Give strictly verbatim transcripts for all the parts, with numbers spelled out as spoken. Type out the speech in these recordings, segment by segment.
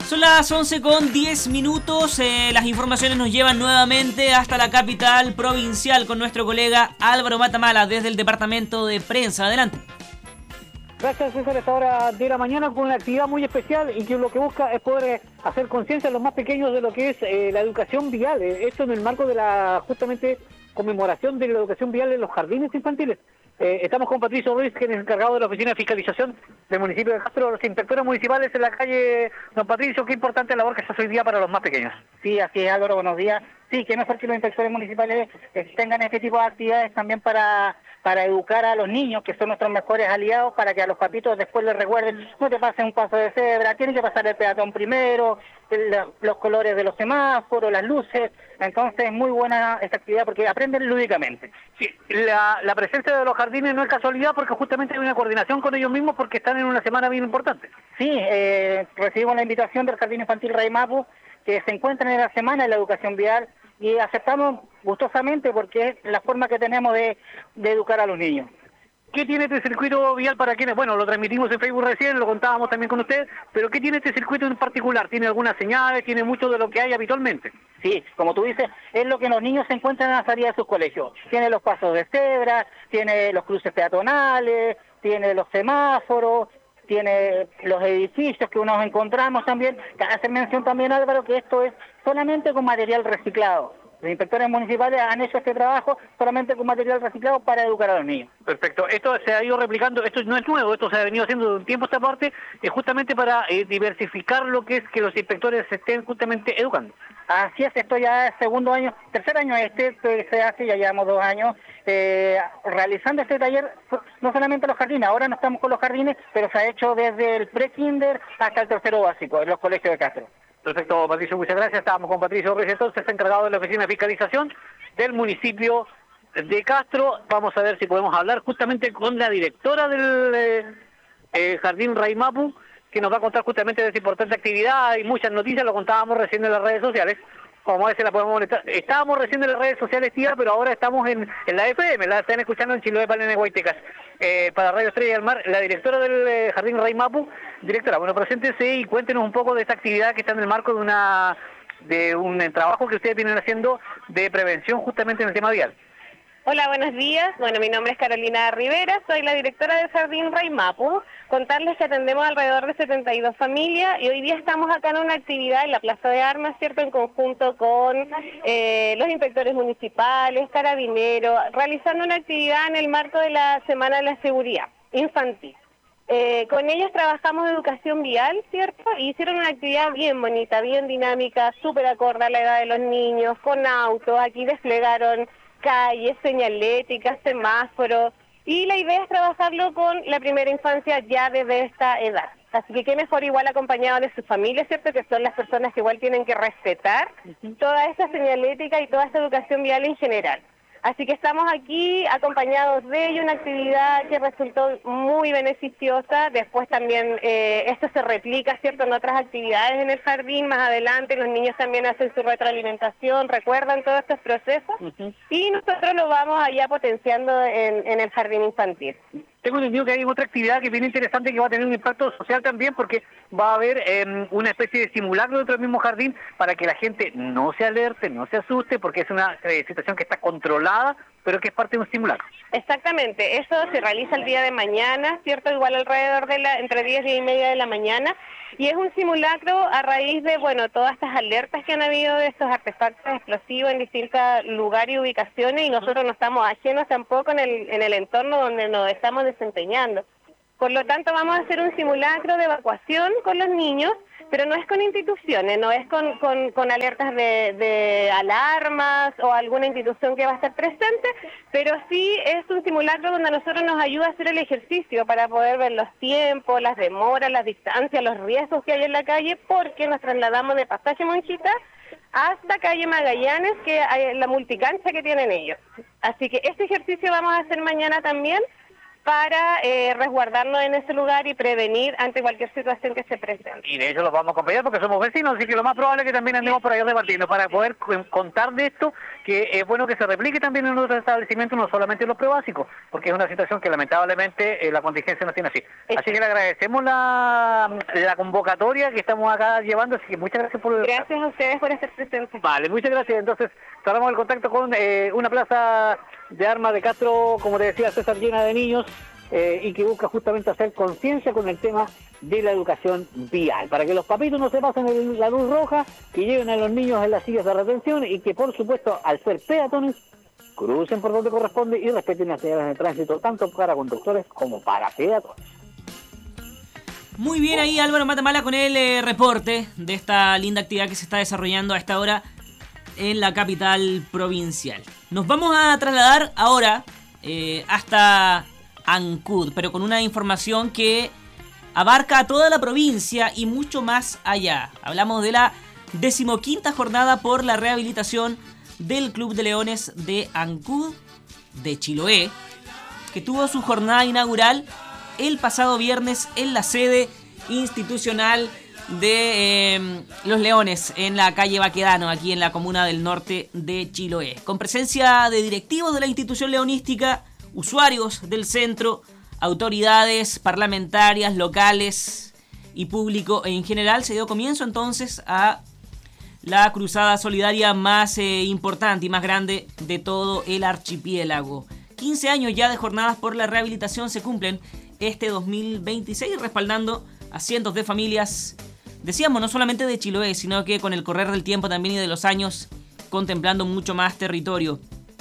Son las once con diez minutos, eh, las informaciones nos llevan nuevamente hasta la capital provincial con nuestro colega Álvaro Matamala desde el departamento de prensa. Adelante. Gracias, César. A esta hora de la mañana con una actividad muy especial y que lo que busca es poder eh, hacer conciencia a los más pequeños de lo que es eh, la educación vial. Eh, esto en el marco de la justamente conmemoración de la educación vial en los jardines infantiles. Eh, estamos con Patricio Ruiz, que es el encargado de la Oficina de Fiscalización del municipio de Castro, los inspectores municipales en la calle. Don Patricio, qué importante labor que se hace hoy día para los más pequeños. Sí, así es, Álvaro, buenos días. Sí, que mejor que los inspectores municipales eh, tengan este tipo de actividades también para, para educar a los niños, que son nuestros mejores aliados, para que a los papitos después les recuerden, no te pasen un paso de cebra, tienen que pasar el peatón primero, el, los colores de los semáforos, las luces. Entonces es muy buena esta actividad porque aprenden lúdicamente. Sí, la, la presencia de los jardines no es casualidad porque justamente hay una coordinación con ellos mismos porque están en una semana bien importante. Sí, eh, recibimos la invitación del Jardín Infantil Raimapu, que se encuentran en la semana de la educación vial, y aceptamos gustosamente porque es la forma que tenemos de, de educar a los niños. ¿Qué tiene este circuito vial para quienes? Bueno, lo transmitimos en Facebook recién, lo contábamos también con usted, pero ¿qué tiene este circuito en particular? ¿Tiene algunas señales? ¿Tiene mucho de lo que hay habitualmente? Sí, como tú dices, es lo que los niños se encuentran en la salida de sus colegios. Tiene los pasos de cebra, tiene los cruces peatonales, tiene los semáforos, tiene los edificios que nos encontramos también. Hacer mención también, Álvaro, que esto es solamente con material reciclado. Los inspectores municipales han hecho este trabajo solamente con material reciclado para educar a los niños. Perfecto. Esto se ha ido replicando, esto no es nuevo, esto se ha venido haciendo de un tiempo a esta parte, eh, justamente para eh, diversificar lo que es que los inspectores se estén justamente educando. Así es, esto ya es segundo año, tercer año este que se hace, ya llevamos dos años eh, realizando este taller, no solamente los jardines, ahora no estamos con los jardines, pero se ha hecho desde el pre-kinder hasta el tercero básico en los colegios de Castro. Perfecto, Patricio, muchas gracias. Estábamos con Patricio Ruiz, entonces, encargado de la Oficina de Fiscalización del municipio de Castro. Vamos a ver si podemos hablar justamente con la directora del eh, eh, Jardín Raimapu, que nos va a contar justamente de esta importante actividad. Hay muchas noticias, lo contábamos recién en las redes sociales. Vamos a ver si la podemos molestar. Estábamos recién en las redes sociales, tía, pero ahora estamos en, en la F M, la están escuchando en Chiloé, Palena, Guaytecas. Eh, para Radio Estrella del Mar, la directora del eh, Jardín Raimapu. Directora, bueno, preséntese y cuéntenos un poco de esta actividad que está en el marco de una de un trabajo que ustedes vienen haciendo de prevención justamente en el tema vial. Hola, buenos días. Bueno, mi nombre es Carolina Rivera, soy la directora del Jardín Raimapu. Contarles que atendemos alrededor de setenta y dos familias y hoy día estamos acá en una actividad en la Plaza de Armas, ¿cierto? En conjunto con eh, los inspectores municipales, carabineros, realizando una actividad en el marco de la Semana de la Seguridad Infantil. Eh, con ellos trabajamos educación vial, ¿cierto? Y hicieron una actividad bien bonita, bien dinámica, súper acorde a la edad de los niños, con autos. Aquí desplegaron calles, señaléticas, semáforos, y la idea es trabajarlo con la primera infancia ya desde esta edad. Así que qué mejor igual acompañado de sus familias, ¿cierto? Que son las personas que igual tienen que respetar toda esta señalética y toda esta educación vial en general. Así que estamos aquí acompañados de ello, una actividad que resultó muy beneficiosa. Después también eh, esto se replica, ¿cierto?, en otras actividades en el jardín. Más adelante los niños también hacen su retroalimentación, recuerdan todos estos procesos. Uh-huh. Y nosotros lo vamos allá potenciando en, en el jardín infantil. Tengo entendido que hay otra actividad que es bien interesante que va a tener un impacto social también porque va a haber eh, una especie de simulacro dentro del mismo jardín para que la gente no se alerte, no se asuste porque es una eh, situación que está controlada pero que es parte de un simulacro. Exactamente, eso se realiza el día de mañana, ¿cierto? Igual alrededor de la, entre diez y media de la mañana, y es un simulacro a raíz de, bueno, todas estas alertas que han habido de estos artefactos explosivos en distintos lugares y ubicaciones, y nosotros no estamos ajenos tampoco en el, en el entorno donde nos estamos desempeñando. Por lo tanto, vamos a hacer un simulacro de evacuación con los niños, pero no es con instituciones, no es con, con, con alertas de, de alarmas o alguna institución que va a estar presente, pero sí es un simulacro donde a nosotros nos ayuda a hacer el ejercicio para poder ver los tiempos, las demoras, las distancias, los riesgos que hay en la calle, porque nos trasladamos de Pasaje Monjita hasta calle Magallanes, que hay la multicancha que tienen ellos. Así que este ejercicio vamos a hacer mañana también, para eh, resguardarnos en ese lugar y prevenir ante cualquier situación que se presente. Y de hecho los vamos a acompañar porque somos vecinos, así que lo más probable es que también andemos por allá debatiendo para poder contar de esto, que es bueno que se replique también en otros establecimientos, no solamente en los prebásicos, porque es una situación que lamentablemente eh, la contingencia nos tiene así. Así que le agradecemos la, la convocatoria que estamos acá llevando, así que muchas gracias por... Gracias a ustedes por estar presentes. Vale, muchas gracias. Entonces, tomamos el contacto con eh, una plaza de armas de Castro, como te decía César, llena de niños, eh, y que busca justamente hacer conciencia con el tema de la educación vial, para que los papitos no se pasen el, la luz roja, que lleven a los niños en las sillas de retención y que, por supuesto, al ser peatones, crucen por donde corresponde y respeten las señales de tránsito, tanto para conductores como para peatones. Muy bien ahí Álvaro Matamala con el eh, reporte de esta linda actividad que se está desarrollando a esta hora en la capital provincial. Nos vamos a trasladar ahora eh, hasta Ancud, pero con una información que abarca a toda la provincia y mucho más allá. Hablamos de la decimoquinta jornada por la rehabilitación del Club de Leones de Ancud de Chiloé, que tuvo su jornada inaugural el pasado viernes en la sede institucional de eh, Los Leones, en la calle Baquedano, aquí en la comuna del norte de Chiloé, con presencia de directivos de la institución leonística, usuarios del centro, autoridades parlamentarias, locales y público en general. Se dio comienzo entonces a la cruzada solidaria más eh, importante y más grande de todo el archipiélago. quince años ya de jornadas por la rehabilitación se cumplen este dos mil veintiséis, respaldando a cientos de familias, decíamos, no solamente de Chiloé, sino que con el correr del tiempo también y de los años, contemplando mucho más territorio.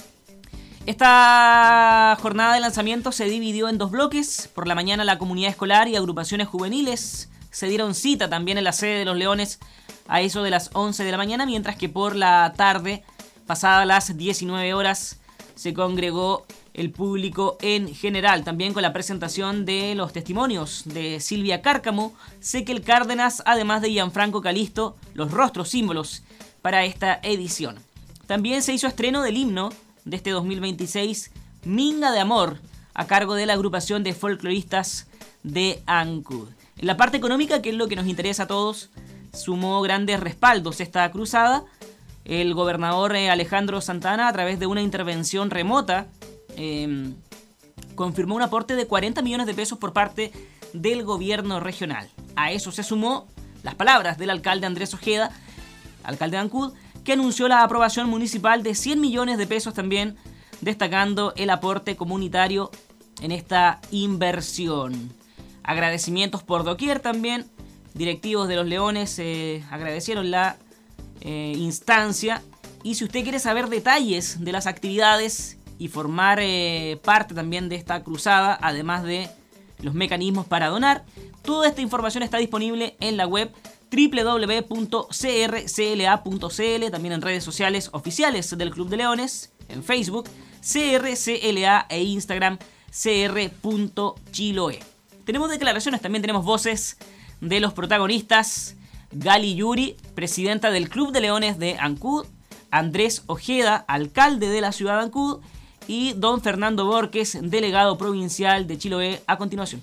Esta jornada de lanzamiento se dividió en dos bloques. Por la mañana la comunidad escolar y agrupaciones juveniles se dieron cita también en la sede de Los Leones a eso de las once de la mañana, mientras que por la tarde, pasadas las diecinueve horas, se congregó el público en general, también con la presentación de los testimonios de Silvia Cárcamo, Sequel Cárdenas, además de Gianfranco Calisto, los rostros símbolos para esta edición. También se hizo estreno del himno de este dos mil veintiséis, Minga de Amor, a cargo de la agrupación de folcloristas de Ancud. En la parte económica, que es lo que nos interesa a todos, sumó grandes respaldos esta cruzada. El gobernador eh, Alejandro Santana, a través de una intervención remota, eh, confirmó un aporte de cuarenta millones de pesos por parte del gobierno regional. A eso se sumó las palabras del alcalde Andrés Ojeda, alcalde de Ancud, que anunció la aprobación municipal de cien millones de pesos también, destacando el aporte comunitario en esta inversión. Agradecimientos por doquier también. Directivos de Los Leones eh, agradecieron la eh, instancia. Y si usted quiere saber detalles de las actividades y formar eh, parte también de esta cruzada, además de los mecanismos para donar, toda esta información está disponible en la web doble u doble u doble u punto c r c l a punto c l, también en redes sociales oficiales del Club de Leones, en Facebook, C R C L A e Instagram, c r punto chiloe. Tenemos declaraciones, también tenemos voces de los protagonistas. Gali Yuri, presidenta del Club de Leones de Ancud, Andrés Ojeda, alcalde de la ciudad de Ancud, y don Fernando Borges, delegado provincial de Chiloé, a continuación.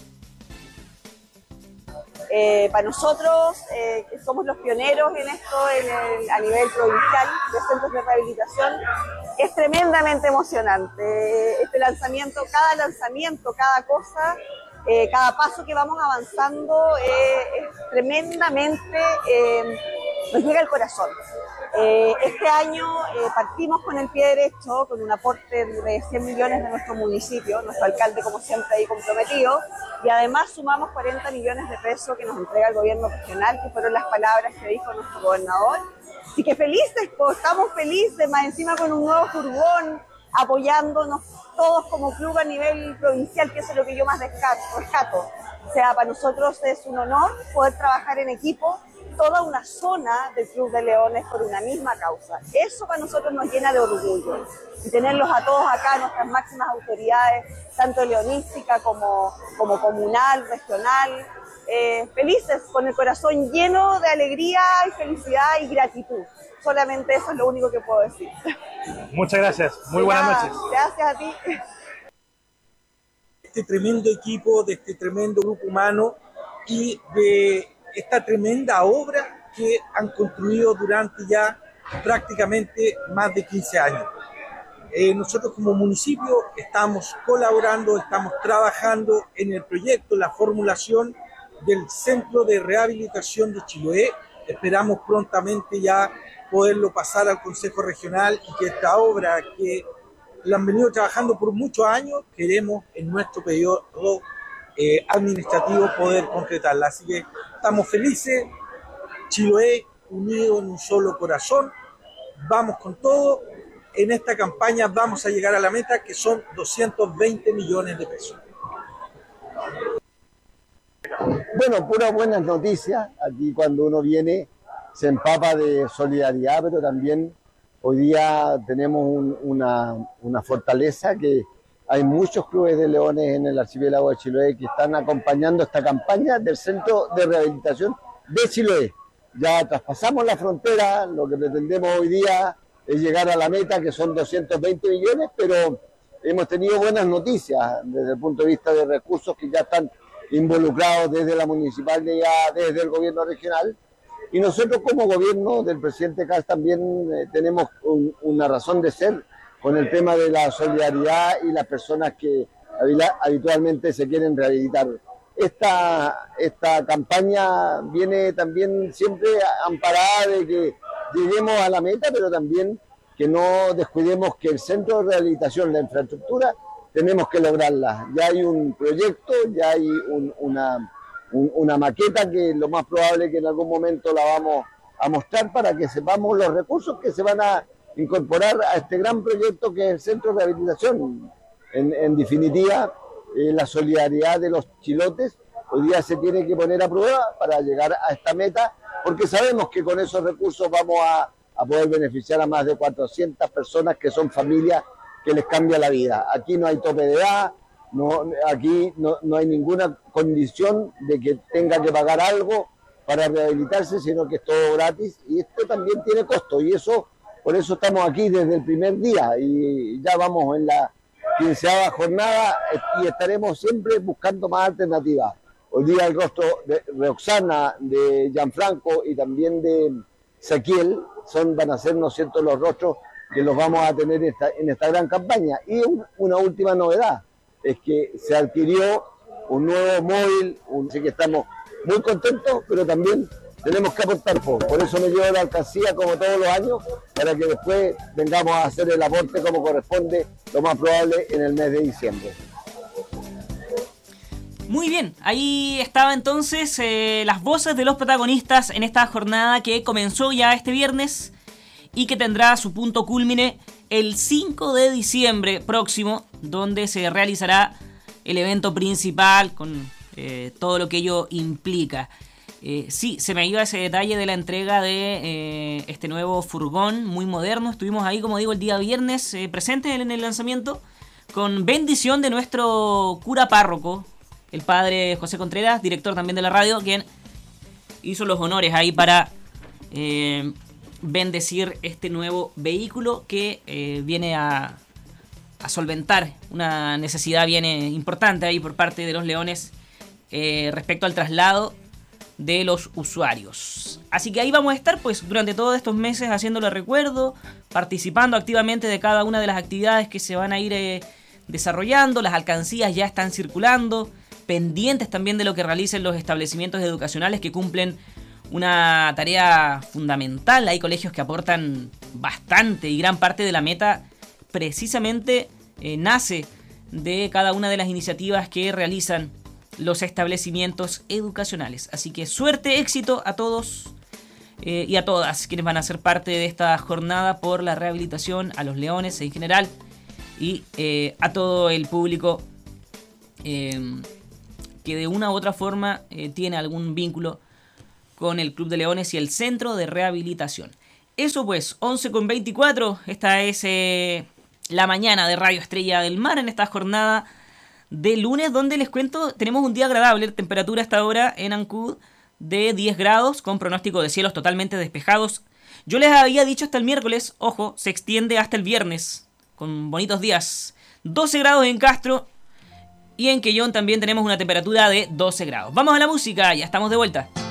Eh, para nosotros, eh, que somos los pioneros en esto en el, a nivel provincial de centros de rehabilitación, es tremendamente emocionante. Este lanzamiento, cada lanzamiento, cada cosa, eh, cada paso que vamos avanzando eh, es tremendamente, eh, nos llega al corazón. Eh, este año eh, partimos con el pie derecho, con un aporte de cien millones de nuestro municipio, nuestro alcalde como siempre ahí comprometido, y además sumamos cuarenta millones de pesos que nos entrega el gobierno regional, que fueron las palabras que dijo nuestro gobernador. Así que felices, pues, estamos felices, más encima con un nuevo furgón, apoyándonos todos como club a nivel provincial, que eso es lo que yo más rescato. O sea, para nosotros es un honor poder trabajar en equipo, toda una zona del Club de Leones por una misma causa. Eso para nosotros nos llena de orgullo. Y tenerlos a todos acá, nuestras máximas autoridades, tanto leonística como, como comunal, regional, eh, felices, con el corazón lleno de alegría y felicidad y gratitud. Solamente eso es lo único que puedo decir. Muchas gracias, muy buenas noches. Gracias a ti. este tremendo equipo, de este tremendo grupo humano y de esta tremenda obra que han construido durante ya prácticamente más de quince años. Eh, nosotros como municipio estamos colaborando, estamos trabajando en el proyecto, la formulación del Centro de Rehabilitación de Chiloé. Esperamos prontamente ya poderlo pasar al Consejo Regional y que esta obra que la han venido trabajando por muchos años, queremos en nuestro periodo eh, administrativo poder concretarla. Así que estamos felices, Chiloé unido en un solo corazón, vamos con todo. En esta campaña vamos a llegar a la meta que son doscientos veinte millones de pesos. Bueno, puras buenas noticias. Aquí cuando uno viene se empapa de solidaridad, pero también hoy día tenemos un, una, una fortaleza que hay muchos clubes de leones en el archipiélago de Chiloé que están acompañando esta campaña del Centro de Rehabilitación de Chiloé. Ya traspasamos la frontera, lo que pretendemos hoy día es llegar a la meta que son doscientos veinte millones, pero hemos tenido buenas noticias desde el punto de vista de recursos que ya están involucrados desde la municipalidad, desde el gobierno regional. Y nosotros como gobierno del presidente Kast también eh, tenemos un, una razón de ser con el tema de la solidaridad y las personas que habitualmente se quieren rehabilitar. Esta, esta campaña viene también siempre amparada de que lleguemos a la meta, pero también que no descuidemos que el centro de rehabilitación, la infraestructura, tenemos que lograrla. Ya hay un proyecto, ya hay un, una, un, una maqueta que lo más probable es que en algún momento la vamos a mostrar para que sepamos los recursos que se van a incorporar a este gran proyecto que es el centro de rehabilitación. En, en definitiva, eh, la solidaridad de los chilotes hoy día se tiene que poner a prueba para llegar a esta meta, porque sabemos que con esos recursos vamos a, a poder beneficiar a más de cuatrocientas personas que son familias que les cambia la vida. Aquí no hay tope de edad, no, aquí no, no hay ninguna condición de que tenga que pagar algo para rehabilitarse, sino que es todo gratis y esto también tiene costo y eso, por eso estamos aquí desde el primer día y ya vamos en la quinceava jornada y estaremos siempre buscando más alternativas. Hoy día el rostro de Roxana, de Gianfranco y también de Saquiel son, van a ser, ¿no es cierto?, los rostros que los vamos a tener en esta, en esta gran campaña. Y un, una última novedad es que se adquirió un nuevo móvil, un, así que estamos muy contentos, pero también tenemos que aportar poco. Por eso me llevo la alcancía como todos los años, para que después vengamos a hacer el aporte como corresponde, lo más probable en el mes de diciembre. Muy bien, ahí estaba entonces eh, las voces de los protagonistas en esta jornada que comenzó ya este viernes y que tendrá su punto cúlmine el cinco de diciembre próximo, donde se realizará el evento principal con eh, todo lo que ello implica. Eh, sí, se me iba ese detalle de la entrega de eh, este nuevo furgón muy moderno. Estuvimos ahí, como digo, el día viernes eh, presentes en el lanzamiento con bendición de nuestro cura párroco, el padre José Contreras, director también de la radio, quien hizo los honores ahí para eh, bendecir este nuevo vehículo que eh, viene a, a solventar una necesidad bien eh, importante ahí por parte de los Leones eh, respecto al traslado de los usuarios. Así que ahí vamos a estar pues durante todos estos meses haciéndole recuerdo, participando activamente de cada una de las actividades que se van a ir eh, desarrollando. Las alcancías ya están circulando, pendientes también de lo que realicen los establecimientos educacionales que cumplen una tarea fundamental. Hay colegios que aportan bastante y gran parte de la meta precisamente eh, nace de cada una de las iniciativas que realizan los establecimientos educacionales. Así que suerte, éxito a todos eh, y a todas quienes van a ser parte de esta jornada por la rehabilitación, a los Leones en general y eh, a todo el público eh, que de una u otra forma eh, tiene algún vínculo con el Club de Leones y el Centro de Rehabilitación. Eso pues, once con veinticuatro, esta es eh, la mañana de Radio Estrella del Mar en esta jornada de lunes, donde les cuento, tenemos un día agradable, temperatura hasta ahora en Ancud de diez grados, con pronóstico de cielos totalmente despejados. Yo les había dicho hasta el miércoles, ojo, se extiende hasta el viernes, con bonitos días. doce grados en Castro, Y en Quellón también tenemos una temperatura de doce grados. Vamos a la música, ya estamos de vuelta.